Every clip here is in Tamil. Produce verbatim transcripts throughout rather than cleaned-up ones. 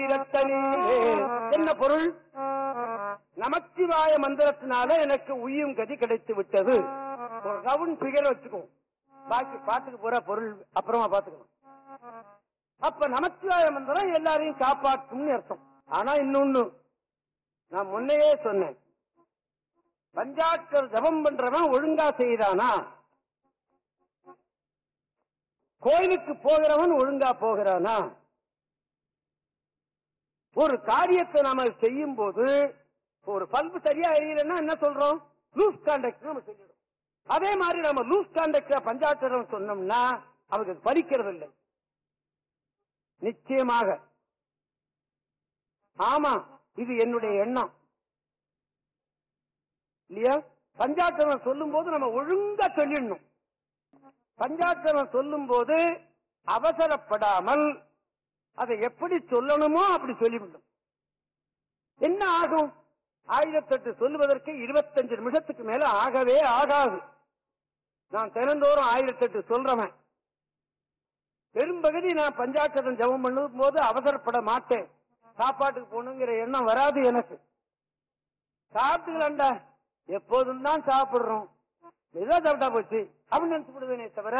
என்ன பொருள்? நமச்சிவாய மந்திரத்தினால எனக்கு உய்யும் கதி கிடைத்து விட்டது. ஒரு ரவுண்ட் பிகர் வச்சுக்கோ, பாக்கி பாட்டுக்கு போற பொருள் அப்புறமா பாத்துக்கணும். அப்ப நமச்சிவாய மந்திரம் எல்லாரையும் காப்பாற்றும் அர்த்தம். ஆனா இன்னொன்னு நான் முன்னையே சொன்னேன், பஞ்சாட்சர ஜபம் பண்றவன் ஒழுங்கா செய்யறானா, கோயிலுக்கு போகிறவன் ஒழுங்கா போகிறானா, ஒரு காரியத்தை நாம செய்யும் போது ஒரு பல்பு சரியா எரியலன்னா என்ன சொல்றோம்? லூஸ் கான்டாக்ட் நம்ம சொல்லிடும். அதே மாதிரி நம்ம லூஸ் கான்டாக்ட் பஞ்சாட்சரம் சொன்னோம்னா அவருக்கு பலிக்கிறது இல்லை. நிச்சயமாக ஆமா, இது என்னுடைய எண்ணம் இல்லையா? பஞ்சாட்சரம் சொல்லும் போது நம்ம ஒழுங்கா சொல்லிடணும். பஞ்சாட்சரம் சொல்லும் போது அவசரப்படாமல் அதை எப்படி சொல்லணுமோ அப்படி சொல்லிவிடும். என்ன ஆகும்? ஆயிரத்தெட்டு சொல்லுவதற்கு இருபத்தஞ்சு நிமிஷத்துக்கு மேல ஆகவே ஆகாது. நான் தினந்தோறும் ஆயிரத்தெட்டு சொல்றவன். பெரும்பகுதி நான் பஞ்சாட்சரம் ஜபம் பண்ணும் போது அவசரப்பட மாட்டேன். சாப்பாட்டுக்கு போகணுங்கிற எண்ணம் வராது எனக்கு. சாப்பிட்டுக்கலாம்டா, எப்போதும் தான் சாப்பிடுறோம், எதோ சாப்பிட்டா போச்சு அப்படின்னு நினைச்சு விடுவேனே தவிர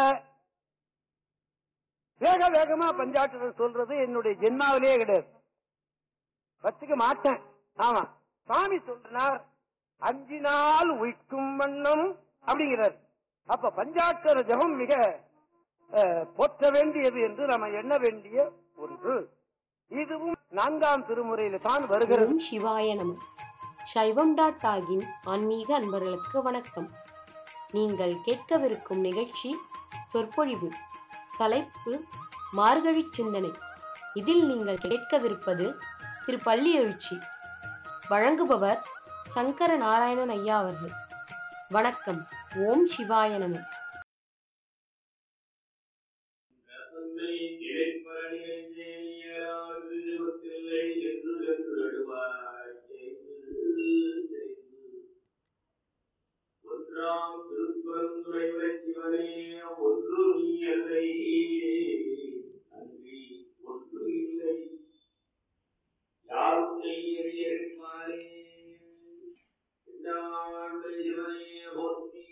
வேக வேகமா பஞ்சாட்சரம் சொல்றது என்னுடைய ஜென்மாவிலேயே கிடையாது, வச்சுக்க மாட்டேன். ஆமா, சாமி சொல்றார் அஞ்சு நாள் உயிக்கும் வண்ணம் அப்படிங்கிறார். அப்ப பஞ்சாட்சர ஜபம் மிக போற்ற வேண்டியது என்று நாம எண்ண வேண்டிய ஒன்று. இதுவும் நான்காம் திருமுறையில தான் வருகிறது. சிவாய நம. சைவம் டாட் ஆகின் ஆன்மீக அன்பர்களுக்கு வணக்கம். நீங்கள் கேட்கவிருக்கும் நிகழ்ச்சி சொற்பொழிவு. தலைப்பு மார்கழி சிந்தனை. இதில் நீங்கள் கேட்கவிருப்பது திரு பள்ளி எழுச்சி. வழங்குபவர் சங்கர நாராயணன் ஐயா அவர்கள். வணக்கம். ஓம் சிவாய நம. ஒன்றாம் திருப்பரந்துரை சிவனே ஒன்று நீ அல்லை, அன்றி ஒன்று இல்லை, யாரும் நெய்யறியமானே சிவனே போற்றி.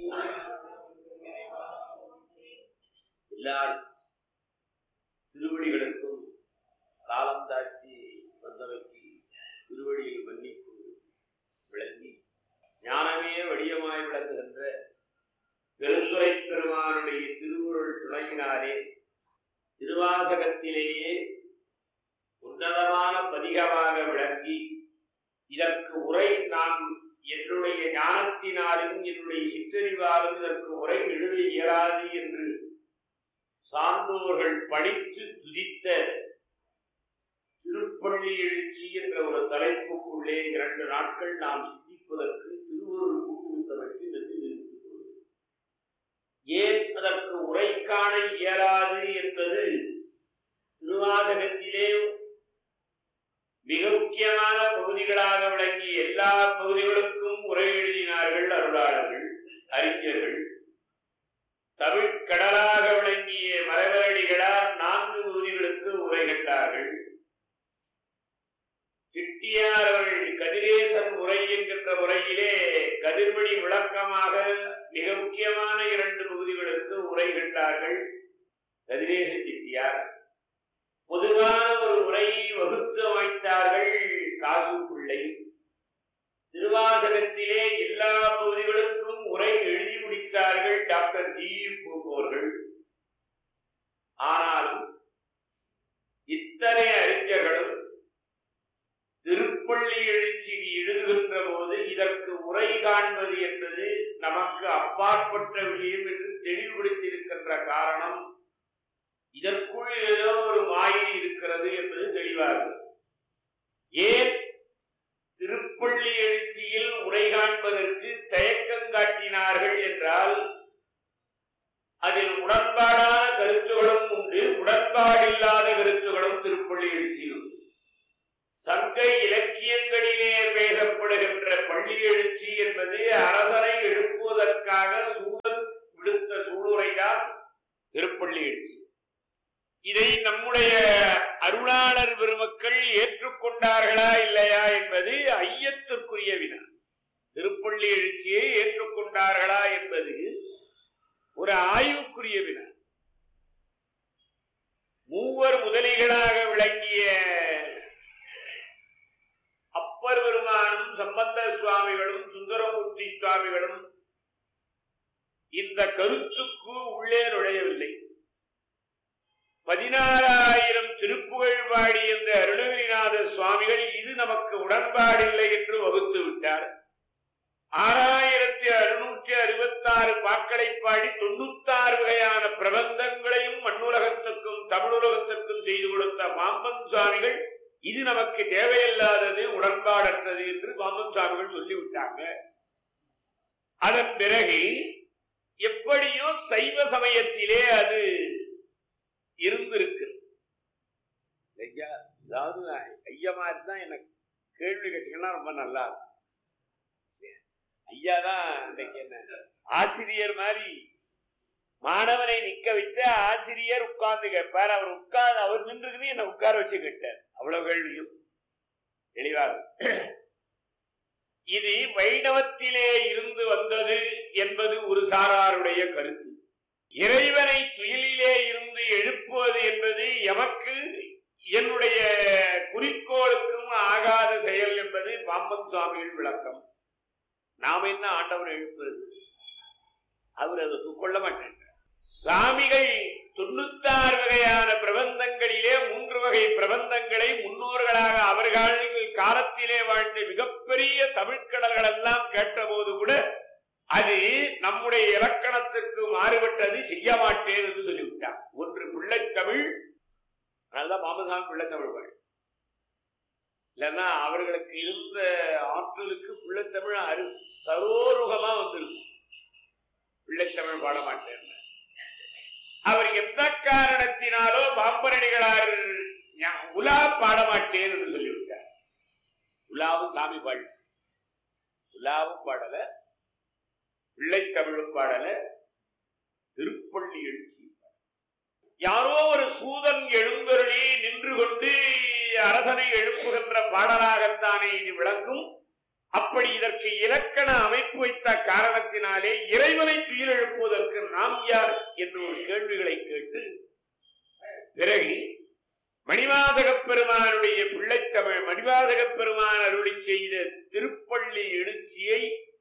எல்லா திருவடிகளுக்கும் காலம் தாட்சி வந்தவைக்கு திருவடியில் மன்னிப்பு விளங்கி ஞானமே வடிவமாய் விளங்குகின்ற பெருந்துரை பெருமானுடைய திருவுருள் துணையினாலே திருவாசகத்திலேயே உன்னதமான பதிகமாக விளங்கி இதற்கு உரை நான் என்னுடைய ஞானத்தினாலும் என்னுடைய சிற்றறிவாலும் இதற்கு உரை எழுத இயலாது என்று சான்றோர்கள் படித்து துதித்த திருப்பள்ளி எழுச்சி என்ற ஒரு தலைப்புக்குள்ளே இரண்டு நாட்கள் நாம் சிந்திப்பதற்கு திருவருள் கூட்டுவித்ததற்கு நன்றி தெரிவித்துக் கொள்வது. ஏன் அதற்கு உரை காண இயலாது என்பது திருவாசகத்திலே மிக முக்கியமான பகுதிகளாக விளங்கிய எல்லா பகுதிகளுக்கும் உரை எழுதினார்கள் அருளாளர்கள், அறிஞர்கள். தமிழ் கடலாக விளங்கிய மரபடிகளால் நான்கு பகுதிகளுக்கு உரை கண்டார்கள். கிட்டியார் அவர்கள் கதிரேசன் உரை என்கின்ற உரையிலே கதிர்மணி விளக்கமாக மிக முக்கியமான இரண்டு பகுதிகளுக்கு உரை கண்டார்கள் கதிரேச சிட்டியார். பொதுவான ஒரு உரையை வகுத்து அமைத்தார்கள் காசு பிள்ளை. திருவாசகத்திலே எல்லா பகுதிகளுக்கும் உரை எழுதி முடித்தார்கள் டாக்டர் ஜி பூகோர்கள். ஆனாலும் இத்தனை அறிஞர்களும் திருப்பள்ளி எழுச்சி எழுதுகின்ற போது இதற்கு உரை காண்பது என்பது நமக்கு அப்பாற்பட்ட விஷயம் என்று தெளிவுபடுத்தியிருக்கின்ற காரணம் இதற்குள் ஏதோ ஒரு மாயை இருக்கிறது என்பது தெளிவாகும். ஏன் திருப்பள்ளி எழுச்சியில் உரை காண்பதற்கு தயக்கம் காட்டினார்கள் என்றால் அதில் உடன்பாடான கருத்துகளும் உண்டு, உடன்பாடில்லாத கருத்துகளும் திருப்பள்ளி எழுச்சியில் உண்டு. சங்க இலக்கியங்களிலே பேசப்படுகின்ற பள்ளி எழுச்சி என்பது அரசனை எழுப்புவதற்காக சூழல் விடுத்த சூளுரைதான் திருப்பள்ளி எழுச்சி. இதை நம்முடைய அருளாளர் பெருமக்கள் ஏற்றுக்கொண்டார்களா இல்லையா என்பது ஐயத்திற்குரிய வினா. திருப்பள்ளி எழுச்சியை ஏற்றுக்கொண்டார்களா என்பது ஒரு ஆய்வுக்குரிய வினா. மூவர் முதலிகளாக விளங்கிய அப்பர் பெருமானும் சம்பந்த சுவாமிகளும் சுந்தரமூர்த்தி சுவாமிகளும் இந்த கருத்துக்கு உள்ளே நுழையவில்லை. பதினாறாயிரம் திருப்புகழ் பாடி என்ற அருணகிரிநாத சுவாமிகள் இது நமக்கு உடன்பாடில்லை என்று வகுத்து விட்டார். ஆறாயிரத்தி அறுநூற்றி அறுபத்தி ஆறு பாக்களை பாடி தொண்ணூத்தாறு வகையான பிரபந்தங்களையும் மண்ணுலகத்திற்கும் தமிழுலகத்திற்கும் செய்து கொடுத்த பாம்பன் சுவாமிகள் இது நமக்கு தேவையில்லாதது, உடன்பாடற்றது என்று பாம்பன் சுவாமிகள் சொல்லிவிட்டாங்க. அதன் பிறகு எப்படியோ சைவ சமயத்திலே அது இருந்திருக்கு. ஐயா, அதாவது ஐயா மாதிரி தான் எனக்கு கேள்வி கேட்டீங்கன்னா ரொம்ப நல்லா இருக்கும். ஐயா தான் இன்னைக்கு என்ன ஆசிரியர் மாதிரி மாணவனை நிக்க வைத்து ஆசிரியர் உட்கார்ந்து கேட்பார். அவர் உட்கார்ந்து அவர் நின்று என்ன உட்கார வச்சு கேட்டார். அவ்வளவு கேள்வியும் தெளிவாக. இது வைணவத்திலே இருந்து வந்தது என்பது ஒரு சாராருடைய கருத்து. இறைவனை துயிலிலே இருந்து எழுப்புவது என்பது எமக்கு என்னுடைய குறிக்கோளுக்கும் ஆகாத செயல் என்பது பாம்பன் சுவாமிகள் விளக்கம். நாம என்ன ஆண்டவர் எழுப்புறது? அவர் அதை கொள்ள மாட்டேன். சுவாமிகள் தொண்ணூத்தாறு வகையான பிரபந்தங்களிலே மூன்று வகை பிரபந்தங்களை முன்னோர்களாக அவர்கள் காலத்திலே வாழ்ந்த மிகப்பெரிய தமிழ்கடல்கள் எல்லாம் கேட்ட போது கூட அது நம்முடைய இலக்கணத்திற்கு மாறுபட்டது, செய்ய மாட்டேன் என்று சொல்லிவிட்டார். ஒன்று பிள்ளைத்தமிழ், அதனால்தான் மாமசாமி பிள்ளைத்தமிழ் பாடு. இல்லைன்னா அவர்களுக்கு இருந்த ஆற்றலுக்கு பிள்ளைத்தமிழ் அரு சரோருகமா வந்திருக்கும். பிள்ளைத்தமிழ் பாட மாட்டேன். அவர் எந்த காரணத்தினாலோ பாம்பரடிகளார் உலா பாட மாட்டேன் என்று சொல்லிவிட்டார். உலாவும் சாமி பாடல, உலாவும் பாடல, பிள்ளைத்தமிழும் பாடல, திருப்பள்ளி எழுச்சி. யாரோ ஒரு சூதன் எழுந்தருளி நின்று கொண்டு அரசனை எழுப்புகின்ற பாடலாகத்தானே இது விளங்கும். அப்படி இதற்கு இலக்கண அமைப்பு வைத்த காரணத்தினாலே இறைவனை துயில் எழுப்புவதற்கு நாம் யார் என்று ஒரு கேள்விகளை கேட்டு பிறகு மணிவாசகப் பெருமானுடைய பிள்ளைத்தமிழ், மணிவாசகப் பெருமான் அருளி செய்த திருப்பள்ளி எழுச்சியை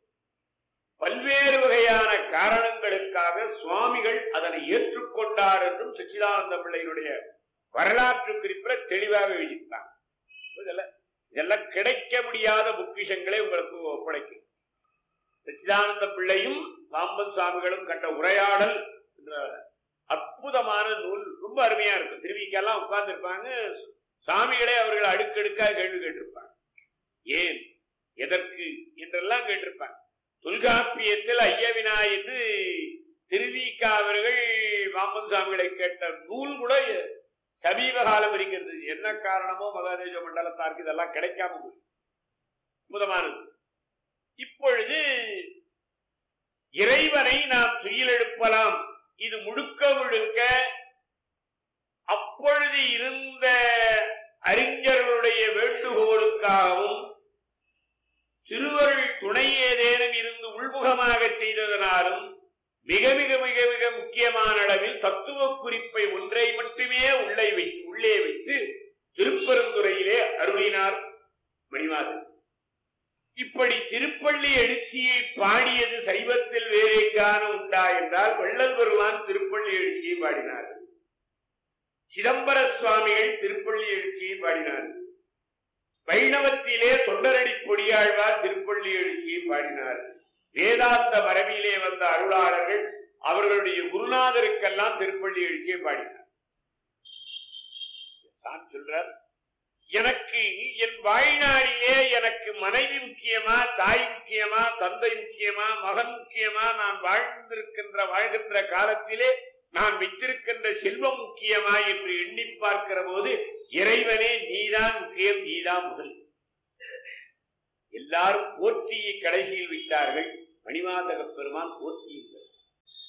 பல்வேறு வகையான காரணங்களுக்காக சுவாமிகள் அதனை ஏற்றுக்கொண்டார் என்றும் சச்சிதானந்த பிள்ளையினுடைய வரலாற்று குறிப்பில தெளிவாக எழுதினார். இதெல்லாம் கிடைக்க முடியாத பொக்கிஷங்களை உங்களுக்கு ஒப்படைக்கும். சச்சிதானந்த பிள்ளையும் பாம்பன் சுவாமிகளும் கண்ட உரையாடல் என்ற அற்புதமான நூல் ரொம்ப அருமையா இருக்கும். திருவிக்கெல்லாம் உட்கார்ந்து இருப்பாங்க, சாமிகளே அவர்கள் அடுக்கடுக்காக கேள்வி கேட்டிருப்பாங்க. ஏன், எதற்கு என்றெல்லாம் கேட்டிருப்பாங்க. தொல்காப்பியத்தில் ஐயவினா என்று திருவிக்கா அவர்கள் பாம்பன் சுவாமிகளை கேட்ட நூல் கூட சமீப காலம் இருக்கிறது. என்ன காரணமோ மகாதேச மண்டலத்தாருக்கு இதெல்லாம் கிடைக்காம போய் அற்புதமானது. இப்பொழுது இறைவனை நாம் துயில் எழுப்பலாம். இது முழுக்க முழுக்க அப்பொழுது இருந்த அறிஞர்களுடைய வேண்டுகோளுக்காகவும் திருவருள் துணை ஏதேனும் இருந்து உள்முகமாக செய்ததனாலும் மிக மிக மிக மிக முக்கியமான அளவில் தத்துவ குறிப்பை ஒன்றை மட்டுமே உள்ளே வைத்து உள்ளே வைத்து திருப்பெருந்துறையிலே அருளினார் மணிவாசகர். இப்படி திருப்பள்ளி எழுச்சியை பாடியது சைவத்தில் வேறு எங்கான உண்டா என்றால் வள்ளல் பெருமான் திருப்பள்ளி எழுச்சியை பாடினார்கள். சிதம்பர சுவாமிகள் திருப்பள்ளி எழுச்சியை பாடினார்கள். வைணவத்திலே தொண்டரடி பொடியாழ்வார் திருப்பள்ளி எழுச்சியை பாடினார்கள். வேதாந்த மரபிலே வந்த அருளாளர்கள் அவர்களுடைய குருநாதருக்கெல்லாம் திருப்பள்ளி எழுச்சியை பாடினார். தான் சொல்றார், எனக்கு என் வாழ்நாளிலே எனக்கு மனைவி முக்கியமா, தாய் முக்கியமா, தந்தை முக்கியமா, மகன் முக்கியமா, நான் வாழ்ந்திருக்கின்ற வாழ்கின்ற காலத்திலே நான் வைத்திருக்கின்ற செல்வம் முக்கியமா என்று எண்ணி பார்க்கிற போது இறைவனே நீதான் முக்கியம், நீதான் முதல். எல்லாரும் போற்றியை கடைசியில் வைத்தார்கள். மணிவாசக பெருமான் போற்றியில்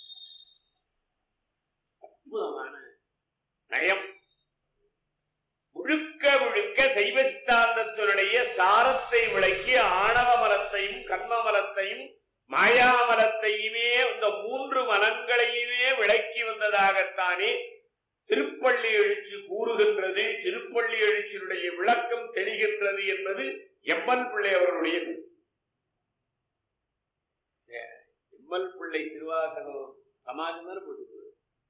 அற்புதமான நயம். முழுக்க முழுக்க சைவ சித்தாந்தத்தினுடைய சாரத்தை விளக்கி ஆணவ மலத்தையும் கர்ம மலத்தையும் மாயாமலத்தையுமே இந்த மூன்று மலங்களையுமே விளக்கி வந்ததாகத்தானே திருப்பள்ளி எழுச்சி கூறுகின்றது. திருப்பள்ளி எழுச்சியினுடைய விளக்கம் தெரிகின்றது என்பது எம்எல் பிள்ளை அவர்களுடைய எம்எல் பிள்ளை திருவாசகம் சமாஜம் தானே போட்டு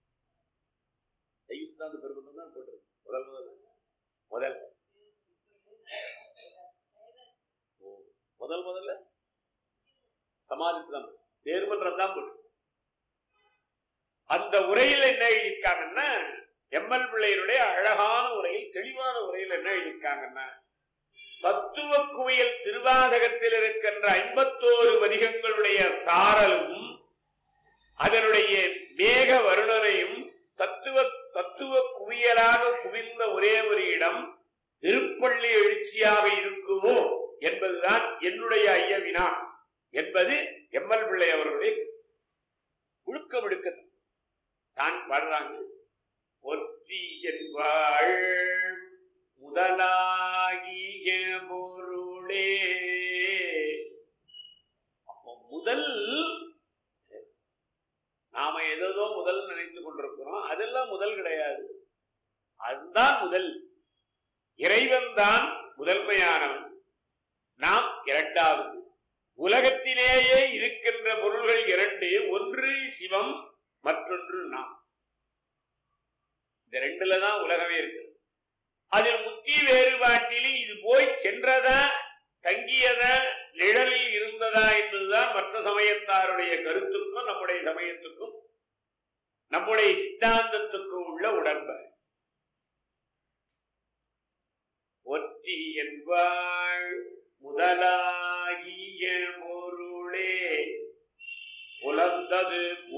சைவ பெருமந்தம் தான் போட்டு முதல் முதல் முதல் முதல் முதல்ல சமாதிக்கு தான் தேர்மன்றம் தான் போட்டு அந்த உரையில் என்ன எழுதியிருக்காங்கன்னா எம்எல் பிள்ளையினுடைய அழகான உரையில் தெளிவான உரையில் என்ன எழுதியிருக்காங்கன்னா தத்துவ குவியல் திருவாசகத்தில் இருக்கின்ற ஐம்பத்தோரு வரிகங்களுடைய சாரலும் அதனுடைய மேக வருணனையும் தத்துவ தத்துவ குவியலாக குவிந்த ஒரே ஒரு இடம் திருப்பள்ளி எழுச்சியாக இருக்குமோ என்பதுதான் என்னுடைய ஐயவினா என்பது எம்எல் பிள்ளை அவர்களுடைய முழுக்க முழுக்க தான் பாடுறாங்க. ஒற்றி என்பாள் முதலாகிய பொருளே. அப்போ முதல் நாம ஏதோ முதல் நினைத்து கொண்டிருக்கிறோம், அதெல்லாம் முதல் கிடையாது. அதுதான் முதல். இறைவன் தான் முதன்மையானவன், நாம் இரண்டாவது. உலகத்திலேயே இருக்கின்ற பொருள்கள் இரண்டு, ஒன்று சிவம், மற்றொன்று நாம். இந்த ரெண்டுலதான் உலகமே இருக்கு. அதில் முக்கிய வேறுபாட்டில் இது போய் சென்றதா தங்கியதா நிழலில் இருந்ததா என்பதுதான் மற்ற சமயத்தாருடைய கருத்துக்கும் நம்முடைய சமயத்துக்கும் நம்முடைய சித்தாந்தத்துக்கும் உள்ள உடன்பாடு. ஒற்றி என்பாள் முதலாகிய பொருளே புலந்தது